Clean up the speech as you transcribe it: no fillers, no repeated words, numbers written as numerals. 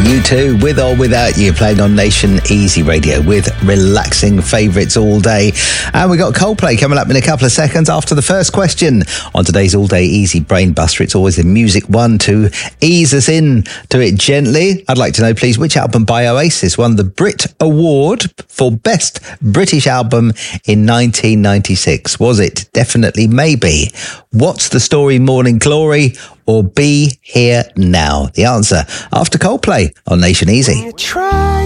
U2, With or Without You, playing on Nation Easy Radio with relaxing favourites all day. And we got Coldplay coming up in a couple of seconds after the first question on today's All Day Easy Brain Buster. It's always the music one to ease us in to it gently. I'd like to know, please, which album by Oasis won the Brit Award for Best British Album in 1996? Was it Definitely Maybe, What's the Story, Morning Glory, or Be Here Now? The answer after Coldplay on Nation Easy.